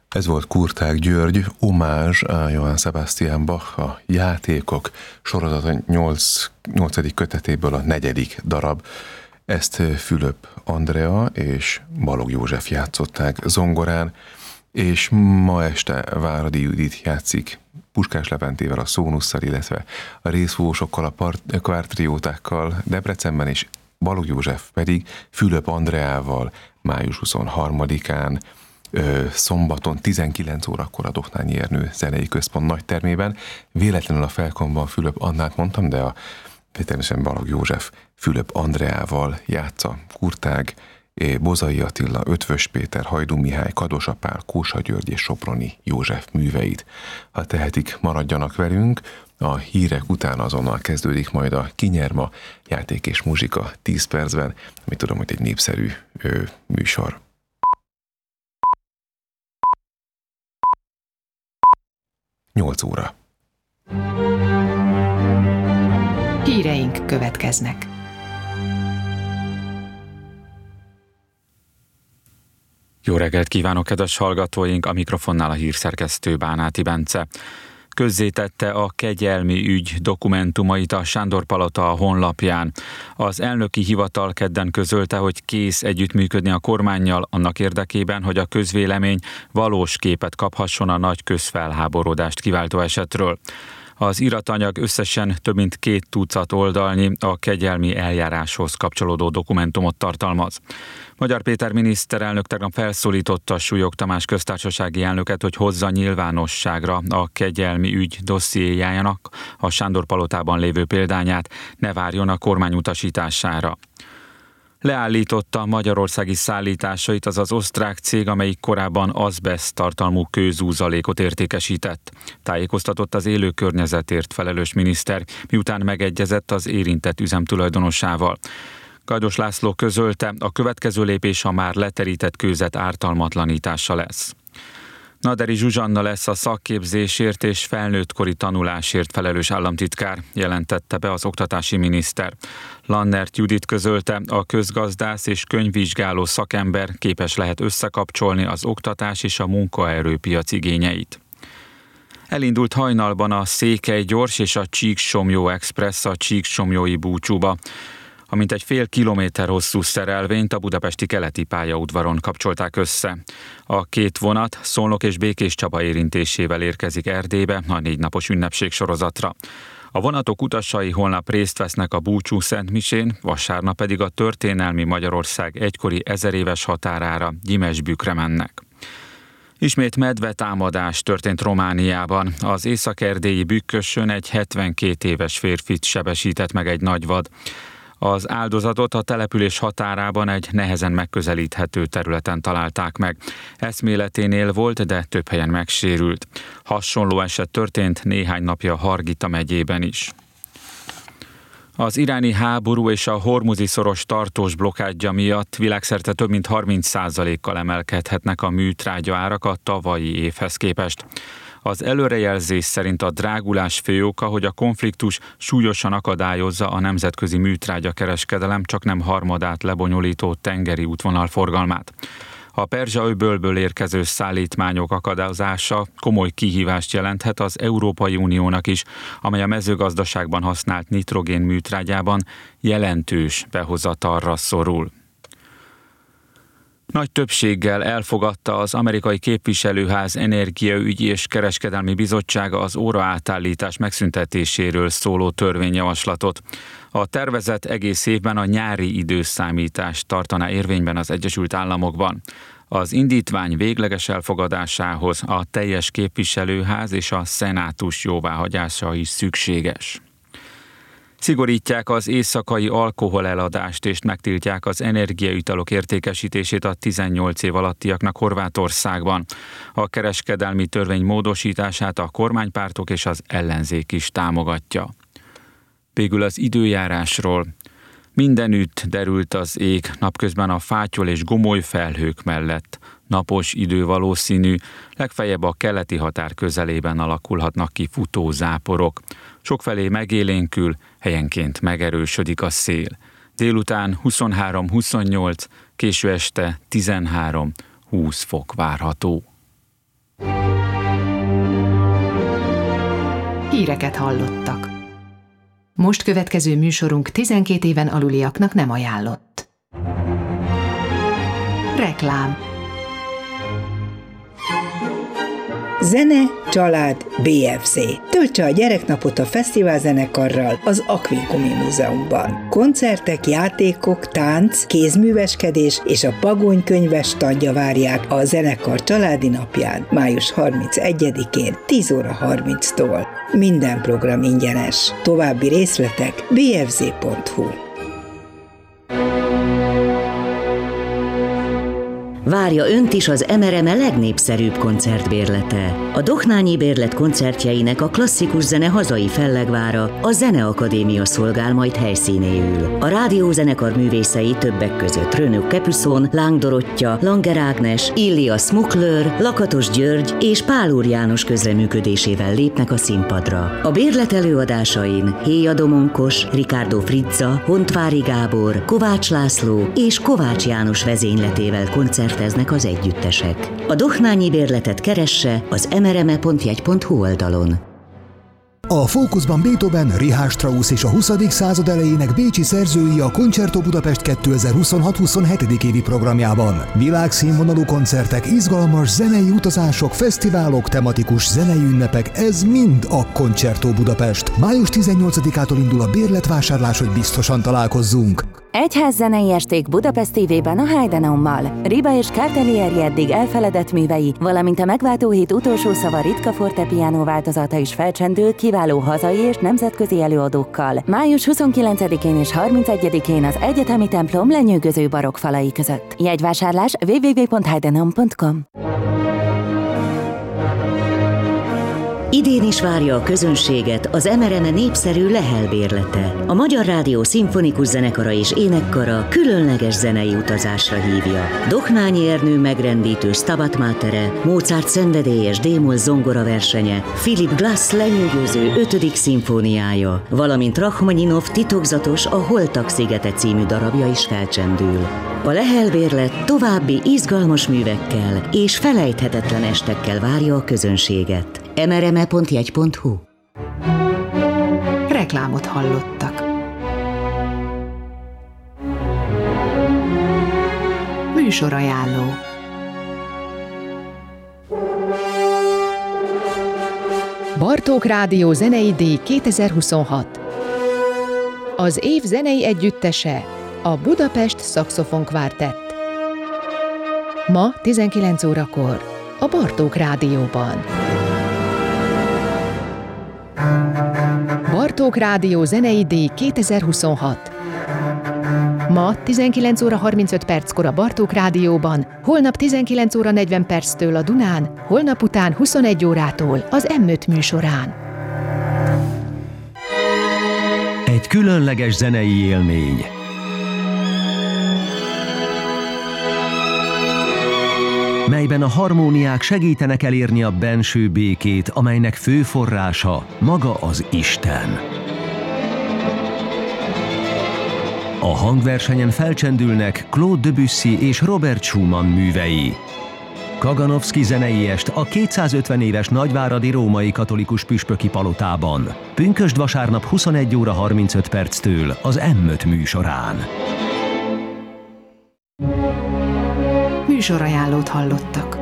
Ez volt Kurtág György, omázs a Johann Sebastian Bach, a Játékok sorozata 8. kötetéből a 4. darab. Ezt Fülöp Andrea és Balogh József játszották zongorán, és ma este Váradi Judit játszik Puskás Leventével, a szónusszal, illetve a részfúvósokkal, a kvártriótákkal Debrecenben, és Balogh József pedig Fülöp Andreával május 23-án szombaton 19 órakor a Doknányi Ernő Zenei Központ nagytermében. Véletlenül a felkonban Fülöp Annát mondtam, de természetesen Balogh József Fülöp Andreával játsza Kurtág, Bozai Attila, Ötvös Péter, Hajdú Mihály, Kadosa Pál, Kósa György és Soproni József műveit. Ha tehetik, maradjanak velünk, a hírek után azonnal kezdődik majd a Kinyerma, játék és muzsika 10 percben, ami tudom, hogy egy népszerű műsor. Nyolc óra. Híreink következnek. Jó reggelt kívánok, kedves hallgatóink! A mikrofonnál a hírszerkesztő Bánáti Bence. Közzétette a kegyelmi ügy dokumentumait a Sándor-palota honlapján. Az elnöki hivatal kedden közölte, hogy kész együttműködni a kormánnyal annak érdekében, hogy a közvélemény valós képet kaphasson a nagy közfelháborodást kiváltó esetről. Az iratanyag összesen több mint 2 tucat oldalnyi, a kegyelmi eljáráshoz kapcsolódó dokumentumot tartalmaz. Magyar Péter miniszterelnök tegnap felszólította Súlyog Tamás köztársasági elnöket, hogy hozza nyilvánosságra a kegyelmi ügy dossziéjának a Sándor-palotában lévő példányát, ne várjon a kormány utasítására. Leállította magyarországi szállításait az osztrák cég, amelyik korábban azbeszt tartalmú kőzúzalékot értékesített. Tájékoztatott az élő környezetért felelős miniszter, miután megegyezett az érintett üzem tulajdonosával. Gajdos László közölte, a következő lépés a már leterített kőzet ártalmatlanítása lesz. Naderi Zsuzsanna lesz a szakképzésért és felnőttkori tanulásért felelős államtitkár, jelentette be az oktatási miniszter. Lannert Judit közölte, a közgazdász és könyvvizsgáló szakember képes lehet összekapcsolni az oktatás és a munkaerőpiac igényeit. Elindult hajnalban a Székely Gyors és a Csíksomlyó Express a csíksomlyói búcsúba. A mintegy fél kilométer hosszú szerelvényt a budapesti keleti pályaudvaron kapcsolták össze. A 2 vonat Szolnok és Békéscsaba érintésével érkezik Erdélybe a 4 napos ünnepségsorozatra. A vonatok utasai holnap részt vesznek a búcsú szentmisén, vasárnap pedig a történelmi Magyarország egykori 1000 éves határára, Gyimesbükre mennek. Ismét medvetámadás történt Romániában. Az észak-erdélyi Bükkösön egy 72 éves férfit sebesített meg egy nagyvad. Az áldozatot a település határában egy nehezen megközelíthető területen találták meg. Eszméleténél volt, de több helyen megsérült. Hasonló eset történt néhány napja Hargita megyében is. Az iráni háború és a Hormuzi-szoros tartós blokkádja miatt világszerte több mint 30%-kal emelkedhetnek a műtrágya árak a tavalyi évhez képest. Az előrejelzés szerint a drágulás fő oka, hogy a konfliktus súlyosan akadályozza a nemzetközi műtrágya kereskedelem csaknem harmadát lebonyolító tengeri útvonal forgalmát. A Perzsa-öbölből érkező szállítmányok akadályozása komoly kihívást jelenthet az Európai Uniónak is, amely a mezőgazdaságban használt nitrogén műtrágyában jelentős behozatalra szorul. Nagy többséggel elfogadta az amerikai képviselőház energiaügyi és kereskedelmi bizottsága az óraátállítás megszüntetéséről szóló törvényjavaslatot. A tervezet egész évben a nyári időszámítást tartaná érvényben az Egyesült Államokban. Az indítvány végleges elfogadásához a teljes képviselőház és a szenátus jóváhagyása is szükséges. Szigorítják az éjszakai alkoholeladást és megtiltják az energiaitalok értékesítését a 18 év alattiaknak Horvátországban. A kereskedelmi törvény módosítását a kormánypártok és az ellenzék is támogatja. Végül az időjárásról. Mindenütt derült az ég, napközben a fátyol és gomoly felhők mellett. Napos idő valószínű, legfeljebb a keleti határ közelében alakulhatnak ki futózáporok. Sokfelé megélénkül, helyenként megerősödik a szél. Délután 23-28, késő este 13-20 fok várható. Híreket hallottak. Most következő műsorunk 12 éven aluliaknak nem ajánlott. Reklám. Zene, család, BFZ. Töltse a gyereknapot a fesztiválzenekarral az Aquincumi Múzeumban. Koncertek, játékok, tánc, kézműveskedés és a Pagony könyves standja várják a zenekar családi napján, május 31-én 10 óra 30-tól. Minden program ingyenes. További részletek bfz.hu. Várja önt is az MRME legnépszerűbb koncertbérlete. A Dohnányi Bérlet koncertjeinek a klasszikus zene hazai fellegvára, a Zeneakadémia szolgál majd helyszínéül. A rádiózenekar művészei többek között Renaud Capuçon, Láng Dorottya, Langer Ágnes, Illia Smukler, Lakatos György és Pál Úr János közreműködésével lépnek a színpadra. A bérlet előadásain Héja Domonkos, Ricardo Frizza, Hontvári Gábor, Kovács László és Kovács János vezényletével koncerteznek az együttesek. A Dohnányi Bérletet keresse az mrme.jegy.hu oldalon. A fókuszban Beethoven, Richard Strauss és a 20. század elejének bécsi szerzői a Concerto Budapest 2026-27. évi programjában. Világszínvonalú koncertek, izgalmas zenei utazások, fesztiválok, tematikus zenei ünnepek, ez mind a Concerto Budapest. Május 18-ától indul a bérletvásárlás, hogy biztosan találkozzunk. Egyház zenei esték Budapest TV-ben a Heidenommal. Riba és Cartelieri eddig elfeledett művei, valamint a megváltó hét utolsó szava ritka fortepiano változata is felcsendül kiváló hazai és nemzetközi előadókkal. Május 29-én és 31-én az Egyetemi templom lenyűgöző barokk falai között. Jegyvásárlás www.heidenom.com. Idén is várja a közönséget az MRME népszerű Lehel bérlete. A Magyar Rádió szimfonikus zenekara és énekkara különleges zenei utazásra hívja. Dohnányi Ernő megrendítő Stabat Matere, Mozart szenvedélyes D-moll zongora versenye, Philip Glass lenyűgöző 5. szimfóniája, valamint Rachmaninov titokzatos A Holtak szigete című darabja is felcsendül. A Lehel bérlet további izgalmas művekkel és felejthetetlen estekkel várja a közönséget. mrme.jegy.hu. Reklámot hallottak. Műsorajánló. Bartók Rádió zenei díj 2026. Az év zenei együttese a Budapest Szaxofon Kvártett. Ma 19 órakor a Bartók Rádióban. Bartók Rádió zenei díj 2026. Ma 19 óra 35 perckor a Bartók Rádióban, holnap 19 óra 40 perctől a Dunán, holnap után 21 órától az M5 műsorán. Egy különleges zenei élmény. Melyben a harmóniák segítenek elérni a benső békét, amelynek fő forrása maga az Isten. A hangversenyen felcsendülnek Claude Debussy és Robert Schumann művei. Kaganovszky zenei est a 250 éves nagyváradi római katolikus püspöki palotában. Pünkösd vasárnap 21 óra 35 perctől az M5 műsorán. Műsorajánlót hallottak.